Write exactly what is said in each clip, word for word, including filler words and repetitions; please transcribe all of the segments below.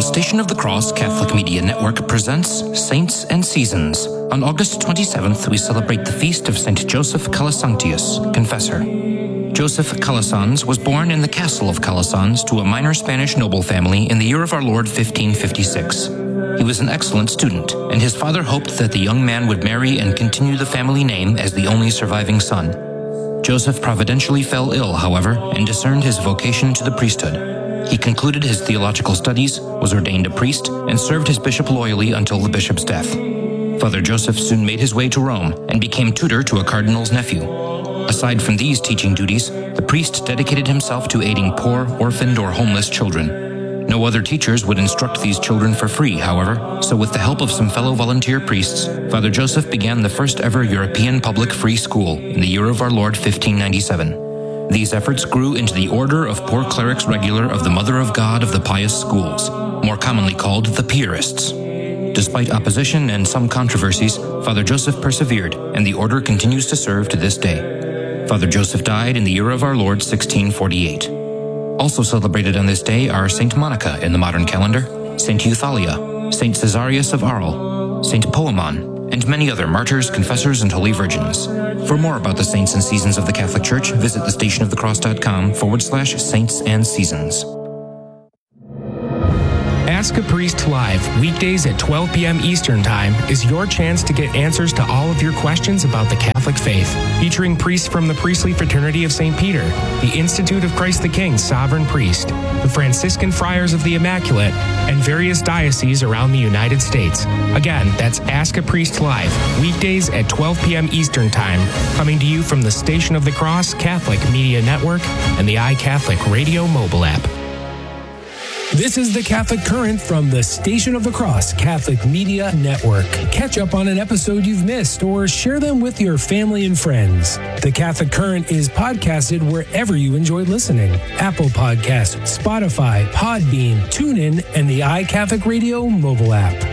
Station of the Cross Catholic Media Network presents Saints and Seasons. On August twenty-seventh, we celebrate the feast of Saint Joseph Calasanctius, Confessor. Joseph Calasanz was born in the castle of Calasanz to a minor Spanish noble family in the year of our Lord fifteen fifty-six. He was an excellent student, and his father hoped that the young man would marry and continue the family name as the only surviving son. Joseph providentially fell ill, however, and discerned his vocation to the priesthood. He concluded his theological studies, was ordained a priest, and served his bishop loyally until the bishop's death. Father Joseph soon made his way to Rome and became tutor to a cardinal's nephew. Aside from these teaching duties, the priest dedicated himself to aiding poor, orphaned, or homeless children. No other teachers would instruct these children for free, however, so with the help of some fellow volunteer priests, Father Joseph began the first ever European public free school in the year of our Lord fifteen ninety-seven. These efforts grew into the Order of Poor Clerics Regular of the Mother of God of the Pious Schools, more commonly called the Piarists. Despite opposition and some controversies, Father Joseph persevered, and the order continues to serve to this day. Father Joseph died in the year of our Lord sixteen forty-eight. Also celebrated on this day are Saint Monica in the modern calendar, Saint Euthalia, Saint Caesarius of Arles, Saint Poemon, and many other martyrs, confessors, and holy virgins. For more about the saints and seasons of the Catholic Church, visit thestationofthecross.com forward slash saints and seasons. Ask a Priest Live, weekdays at twelve p.m. Eastern Time, is your chance to get answers to all of your questions about the Catholic faith. Featuring priests from the Priestly Fraternity of Saint Peter, the Institute of Christ the King Sovereign Priest, the Franciscan Friars of the Immaculate, and various dioceses around the United States. Again, that's Ask a Priest Live, weekdays at twelve p.m. Eastern Time, coming to you from the Station of the Cross Catholic Media Network and the iCatholic Radio mobile app. This is the Catholic Current from the Station of the Cross Catholic Media Network. Catch up on an episode you've missed or share them with your family and friends. The Catholic Current is podcasted wherever you enjoy listening. Apple Podcasts, Spotify, Podbean, TuneIn, and the iCatholic Radio mobile app.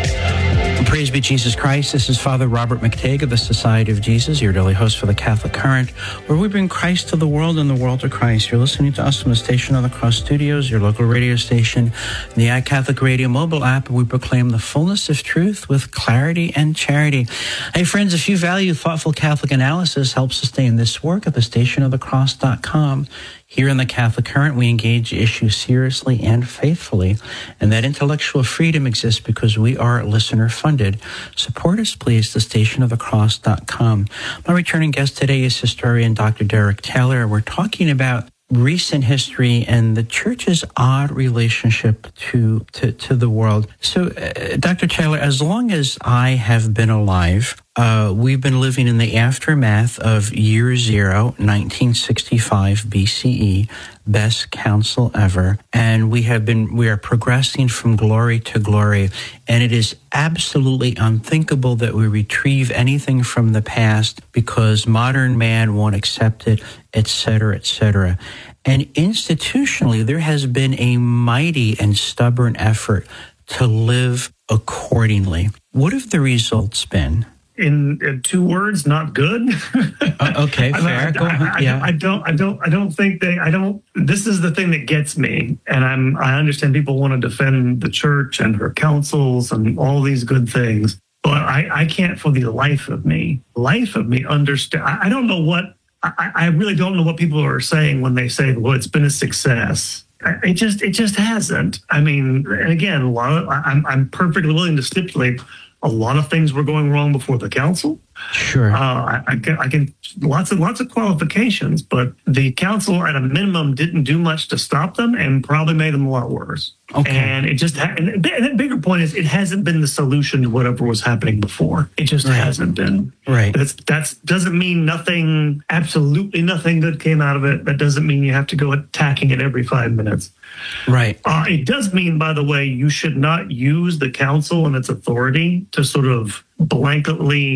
Praise be Jesus Christ. This is Father Robert McTague of the Society of Jesus, your daily host for the Catholic Current, where we bring Christ to the world and the world to Christ. You're listening to us from the Station of the Cross Studios, your local radio station, the iCatholic Radio mobile app. We proclaim the fullness of truth with clarity and charity. Hey, friends, if you value thoughtful Catholic analysis, help sustain this work at the station of the cross dot com. Here in the Catholic Current, we engage issues seriously and faithfully, and that intellectual freedom exists because we are listener-funded. Support us, please, the station of the cross dot com. My returning guest today is historian Doctor Derek Taylor. We're talking about recent history and the Church's odd relationship to to, to the world. So, uh, Doctor Taylor, as long as I have been alive, Uh, we've been living in the aftermath of year zero, nineteen sixty-five B C E, best council ever. And we have been, we are progressing from glory to glory. And it is absolutely unthinkable that we retrieve anything from the past because modern man won't accept it, et cetera, et cetera. And institutionally, there has been a mighty and stubborn effort to live accordingly. What have the results been? In, in two words, not good. uh, okay, fair. I, Go ahead. I, yeah. I, I don't, I don't, I don't think they, I don't, this is the thing that gets me. And I'm, I understand people want to defend the church and her councils and all these good things, but I, I can't for the life of me, life of me understand. I, I don't know what, I, I really don't know what people are saying when they say, well, it's been a success. It just, it just hasn't. I mean, and again, a lot of, I'm, I'm perfectly willing to stipulate a lot of things were going wrong before the council. Sure. Uh, I, I, can, I can, lots of, lots of qualifications, but the council at a minimum didn't do much to stop them and probably made them a lot worse. Okay. And it just, ha- and the bigger point is it hasn't been the solution to whatever was happening before. It just right. hasn't been. Right. That's, that's doesn't mean nothing, absolutely nothing good came out of it. That doesn't mean you have to go attacking it every five minutes. Right. Uh, it does mean, by the way, you should not use the council and its authority to sort of blanketly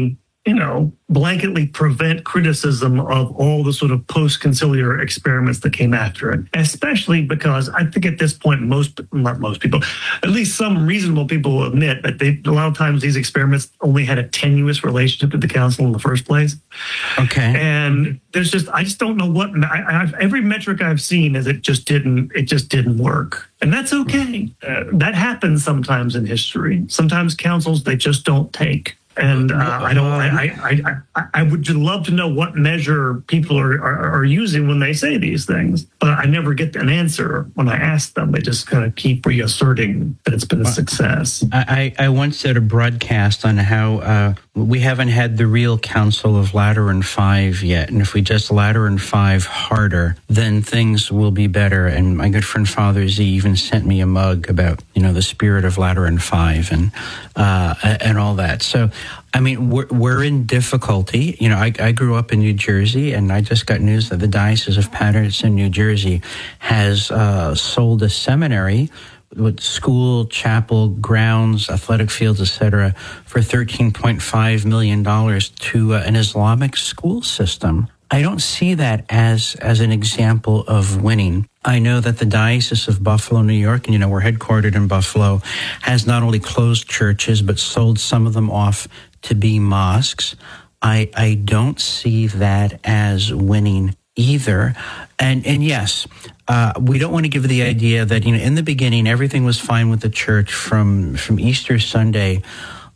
you know, blanketly prevent criticism of all the sort of post-conciliar experiments that came after it, especially because I think at this point, most, not most people, at least some reasonable people will admit that they, a lot of times these experiments only had a tenuous relationship to the council in the first place. Okay. And there's just, I just don't know what, I, I've, every metric I've seen is it just didn't, it just didn't work. And that's okay. Uh, that happens sometimes in history. Sometimes councils, they just don't take. And uh, I don't. I, I, I I would just love to know what measure people are, are are using when they say these things, but I never get an answer when I ask them. They just kind of keep reasserting that it's been a success. I, I once did a broadcast on how uh, we haven't had the real Council of Lateran Five yet, and if we just Lateran Five harder, then things will be better. And my good friend Father Z even sent me a mug about you know the spirit of Lateran Five and uh, and all that. So. I mean, we're, we're in difficulty. You know, I, I grew up in New Jersey, and I just got news that the Diocese of Paterson, New Jersey, has uh, sold a seminary with school, chapel, grounds, athletic fields, et cetera, for thirteen point five million dollars to uh, an Islamic school system. I don't see that as as an example of winning. I know that the Diocese of Buffalo, New York, and you know we're headquartered in Buffalo, has not only closed churches but sold some of them off to be mosques. I I don't see that as winning either. And and yes, uh, we don't want to give the idea that you know in the beginning everything was fine with the church from from Easter Sunday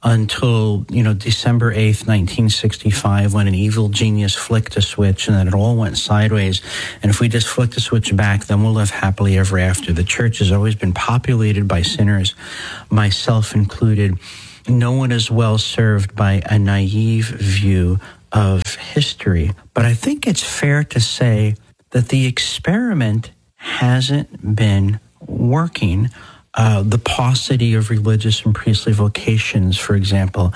until, you know, December eighth, nineteen sixty-five, when an evil genius flicked a switch and then it all went sideways. And if we just flick the switch back, then we'll live happily ever after. The church has always been populated by sinners, myself included. No one is well served by a naive view of history. But I think it's fair to say that the experiment hasn't been working. Uh, the paucity of religious and priestly vocations, for example,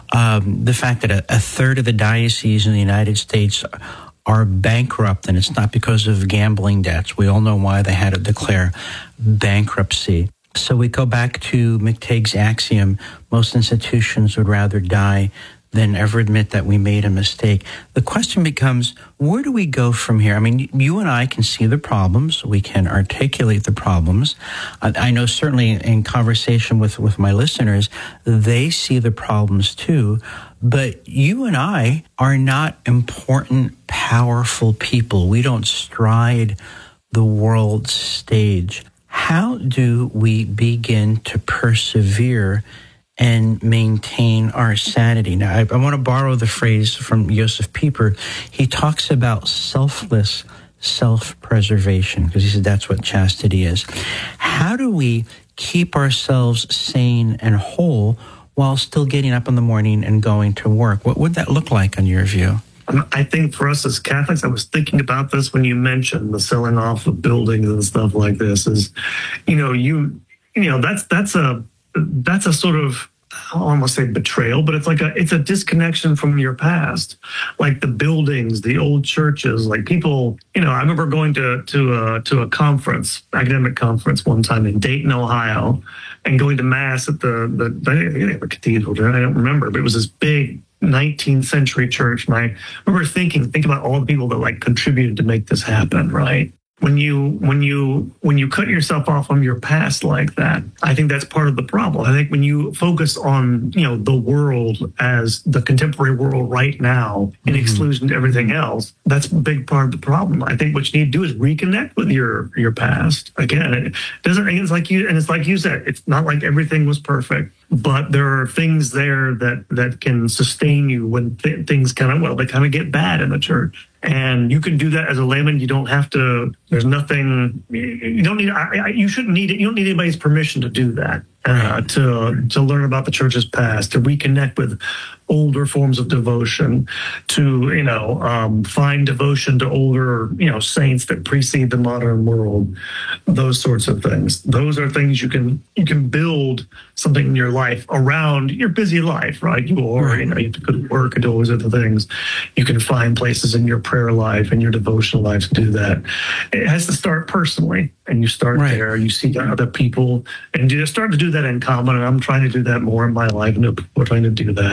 um, the fact that a, a third of the dioceses in the United States are bankrupt, and it's not because of gambling debts. We all know why they had to declare bankruptcy. So we go back to McTague's axiom, most institutions would rather die than ever admit that we made a mistake. The question becomes, where do we go from here? I mean, you and I can see the problems. We can articulate the problems. I, I know certainly in conversation with, with my listeners, they see the problems too. But you and I are not important, powerful people. We don't stride the world stage. How do we begin to persevere and maintain our sanity? Now, I, I want to borrow the phrase from Josef Pieper. He talks about selfless self-preservation, because he said that's what chastity is. How do we keep ourselves sane and whole while still getting up in the morning and going to work? What would that look like in your view? I think for us as Catholics, I was thinking about this when you mentioned the selling off of buildings and stuff like this, is, you know, you, you know, that's, that's a, that's a sort of, I don't almost say betrayal, but it's like a, it's a disconnection from your past. Like the buildings, the old churches, like people, you know, I remember going to, to a, to a conference, academic conference one time in Dayton, Ohio, and going to mass at the, the, the, the cathedral there. I don't remember, but it was this big nineteenth century church. And I remember thinking, think about all the people that like contributed to make this happen, right? When you when you when you cut yourself off from your past like that, I think that's part of the problem. I think when you focus on, you know, the world as the contemporary world right now in mm-hmm. exclusion to everything else, that's a big part of the problem. I think what you need to do is reconnect with your your past. Again, it doesn't. It's like you and it's like you said. It's not like everything was perfect, but there are things there that that can sustain you when th- things kind of well, they kind of get bad in the church. And you can do that as a layman. You don't have to, there's nothing, you don't need, I, I, you shouldn't need it. You don't need anybody's permission to do that, uh, to, to learn about the church's past, to reconnect with older forms of devotion, to, you know, um, find devotion to older, you know, saints that precede the modern world, those sorts of things. Those are things you can, you can build something in your life around your busy life, right? You are, you know, you have to go to work and do all those other things. You can find places in your prayer life and your devotional life to do that. It has to start personally, and you start right there. You see other people, and you start to do that in common. And I'm trying to do that more in my life, and people are trying to do that.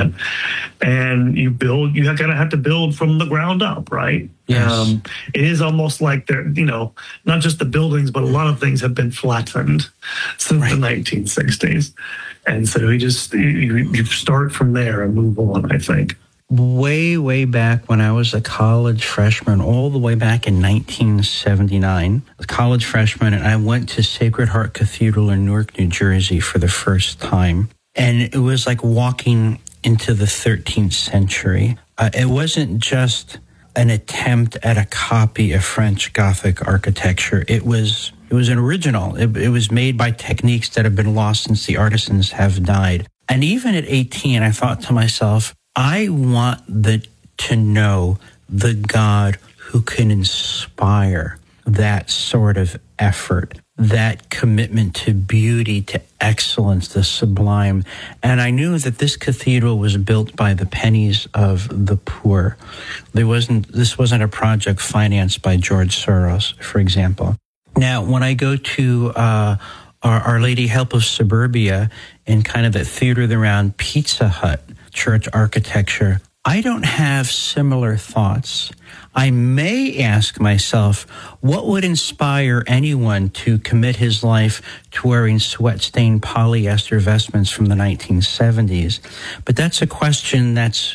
and you build. You kind of have to build from the ground up, right? Yes. Um, it is almost like they're, you know, not just the buildings, but a lot of things have been flattened since right. the nineteen sixties, and so you just you, you start from there and move on, I think. Way, way back when I was a college freshman, all the way back in nineteen seventy-nine, a college freshman, and I went to Sacred Heart Cathedral in Newark, New Jersey for the first time. And it was like walking into the thirteenth century. Uh, it wasn't just an attempt at a copy of French Gothic architecture. It was it was an original. It, it was made by techniques that have been lost since the artisans have died. And even at eighteen, I thought to myself, I want the, to know the God who can inspire that sort of effort, that commitment to beauty, to excellence, the sublime. And I knew that this cathedral was built by the pennies of the poor. There wasn't, this wasn't a project financed by George Soros, for example. Now, when I go to uh, Our, Our Lady Help of Suburbia in kind of the theater around Pizza Hut church architecture, I don't have similar thoughts. I may ask myself, what would inspire anyone to commit his life to wearing sweat-stained polyester vestments from the nineteen seventies? But that's a question that's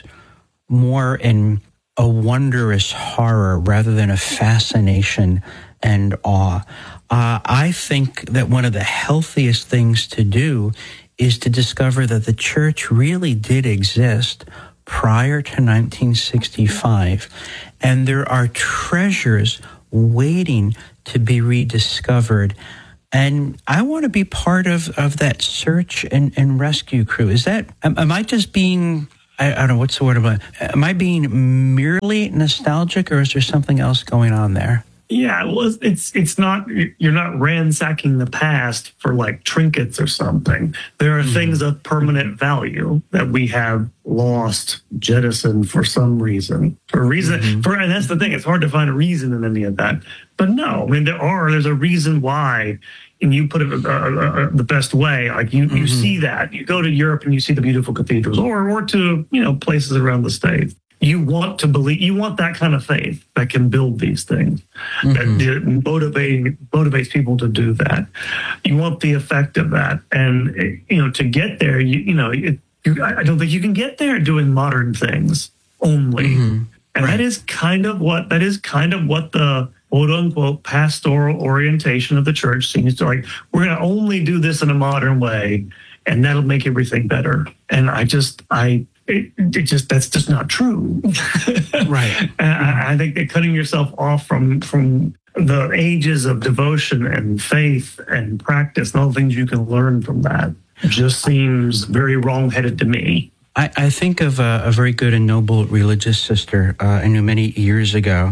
more in a wondrous horror rather than a fascination and awe. Uh, I think that one of the healthiest things to do is to discover that the church really did exist prior to nineteen sixty-five, and there are treasures waiting to be rediscovered. And I want to be part of, of that search and, and rescue crew. Is that, am, am I just being, I, I don't know, what's the word about, am I being merely nostalgic, or is there something else going on there? Yeah, well, it's it's not, you're not ransacking the past for like trinkets or something. There are mm. things of permanent value that we have lost, jettisoned for some reason. For a reason, mm-hmm. for and that's the thing. It's hard to find a reason in any of that. But no, I mean there are. There's a reason why, and you put it uh, uh, the best way. Like you, mm-hmm. you see that you go to Europe and you see the beautiful cathedrals, or or to you know places around the States. You want to believe, you want that kind of faith that can build these things, mm-hmm. that motivating, motivates people to do that. You want the effect of that. And, you know, to get there, you, you know, it, you, I don't think you can get there doing modern things only. Mm-hmm. And right. that is kind of what, that is kind of what the quote unquote pastoral orientation of the church seems to like. We're going to only do this in a modern way, and that'll make everything better. And I just, I, It, it just that's just not true, right? And I, I think that cutting yourself off from from the ages of devotion and faith and practice and all the things you can learn from that just seems very wrong-headed to me. I, I think of a, a very good and noble religious sister uh, I knew many years ago,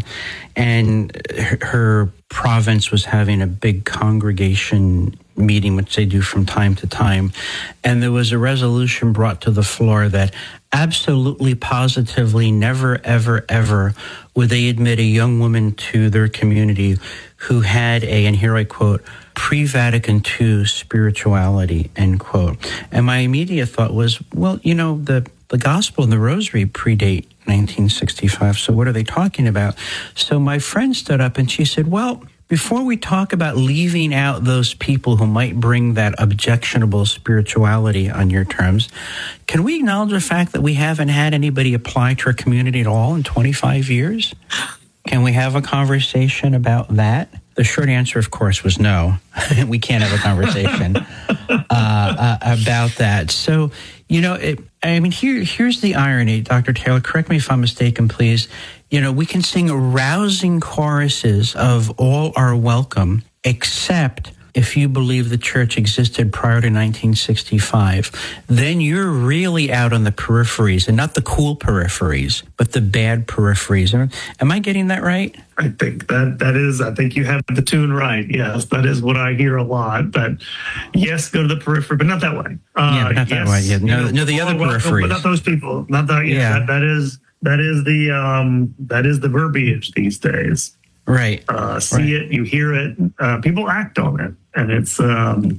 and her, her province was having a big congregation meeting, which they do from time to time, and there was a resolution brought to the floor that absolutely, positively, never, ever, ever would they admit a young woman to their community who had a, and here I quote, pre-Vatican two spirituality, end quote. And my immediate thought was, well, you know, the, the gospel and the rosary predate nineteen sixty-five, so what are they talking about? So my friend stood up and she said, well, before we talk about leaving out those people who might bring that objectionable spirituality on your terms, can we acknowledge the fact that we haven't had anybody apply to our community at all in twenty-five years? Can we have a conversation about that? The short answer, of course, was no. We can't have a conversation uh, uh, about that. So, you know, it, I mean, here, here's the irony, Doctor Taylor. Correct me if I'm mistaken, please. You know, we can sing rousing choruses of all are welcome, except if you believe the church existed prior to nineteen sixty-five. Then you're really out on the peripheries, and not the cool peripheries, but the bad peripheries. Am I getting that right? I think that that is, I think you have the tune right. Yes, that is what I hear a lot. But yes, go to the periphery, but not that way. Uh, yeah, but not yes, that way. Yeah. No, you know, no, the other peripheries. But not those people. Not that, yeah, yeah. That, that is, that is the, um, that is the verbiage these days. Right. Uh, see right. it, you hear it, uh, people act on it. And it's, um,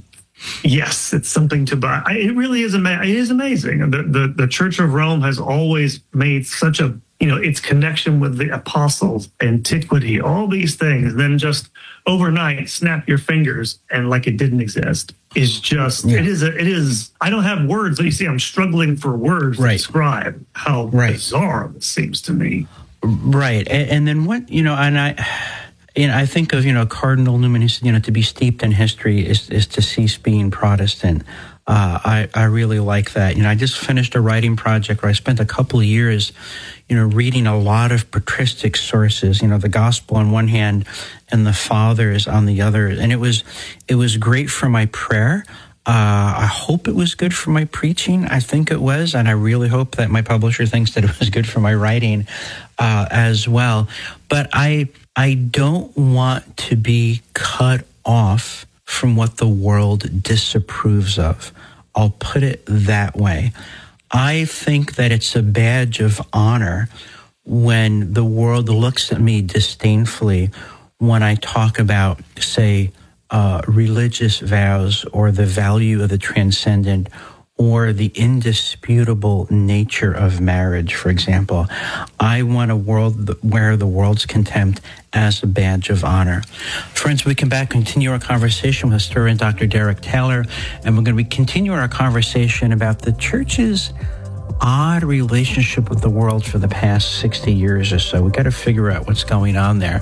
Yes, it's something to buy. It really is amazing. It is amazing. The, the the Church of Rome has always made such a, you know, its connection with the apostles, antiquity, all these things, and then just overnight snap your fingers and like it didn't exist is just, yeah. it is, a, it is, I don't have words. You see, I'm struggling for words right. to describe how right. bizarre this seems to me. Right. And, and then what, you know, and I, you know, I think of, you know, Cardinal Newman, he said, you know, to be steeped in history is, is to cease being Protestant. Uh, I, I really like that. You know, I just finished a writing project where I spent a couple of years, you know, reading a lot of patristic sources, you know, the gospel on one hand and the fathers on the other. And it was, it was great for my prayer. Uh, I hope it was good for my preaching. I think it was. And I really hope that my publisher thinks that it was good for my writing, uh, as well. But I, I don't want to be cut off from what the world disapproves of. I'll put it that way. I think that it's a badge of honor when the world looks at me disdainfully when I talk about, say, uh, religious vows or the value of the transcendent or the indisputable nature of marriage, for example. I want a world where the world's contempt as a badge of honor. Friends, we come back, continue our conversation with historian Doctor Derek Taylor, and we're going to be continuing our conversation about the church's odd relationship with the world for the past sixty years or so. We've got to figure out what's going on there.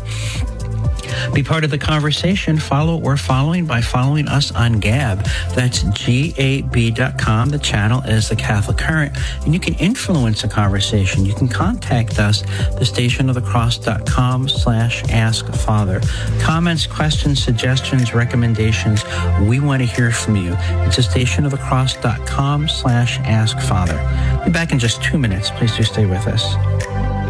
Be part of the conversation. Follow or following by following us on Gab. That's G A B dot com. The channel is The Catholic Current. And you can influence a conversation. You can contact us, the station of the cross dot com slash ask father. Comments, questions, suggestions, recommendations. We want to hear from you. It's the station of the cross dot com slash ask father. Be back in just two minutes. Please do stay with us.